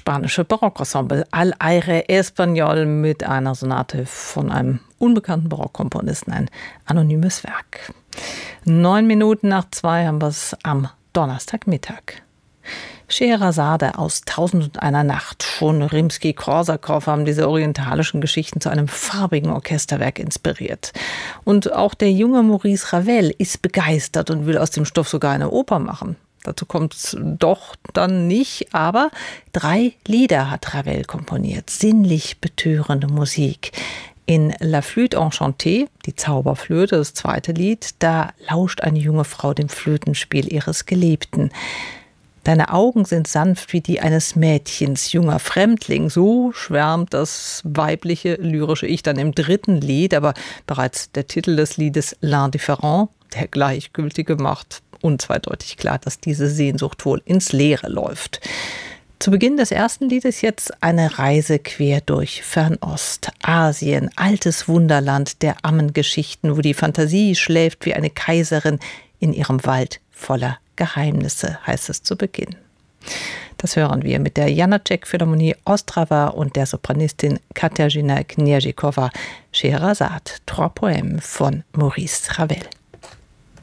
spanische Barockensemble Al Aire Español mit einer Sonate von einem unbekannten Barockkomponisten, ein anonymes Werk. 2:09 haben wir es am Donnerstagmittag. Scheherazade aus 1001 Nacht. Schon Rimski-Korsakow haben diese orientalischen Geschichten zu einem farbigen Orchesterwerk inspiriert. Und auch der junge Maurice Ravel ist begeistert und will aus dem Stoff sogar eine Oper machen. Dazu kommt es doch dann nicht, aber 3 Lieder hat Ravel komponiert. Sinnlich betörende Musik. In La Flûte Enchantée, die Zauberflöte, das 2. Lied, da lauscht eine junge Frau dem Flötenspiel ihres Geliebten. Deine Augen sind sanft wie die eines Mädchens, junger Fremdling. So schwärmt das weibliche lyrische Ich dann im 3. Lied, aber bereits der Titel des Liedes L'Indifférent, der Gleichgültige, macht unzweideutig klar, dass diese Sehnsucht wohl ins Leere läuft. Zu Beginn des 1. Liedes jetzt eine Reise quer durch Fernost, Asien, altes Wunderland der Ammengeschichten, wo die Fantasie schläft wie eine Kaiserin in ihrem Wald voller Geheimnisse, heißt es zu Beginn. Das hören wir mit der Janáček Philharmonie Ostrava und der Sopranistin Kateřina Kněžíková, Scheherazade, 3 Poèmes von Maurice Ravel.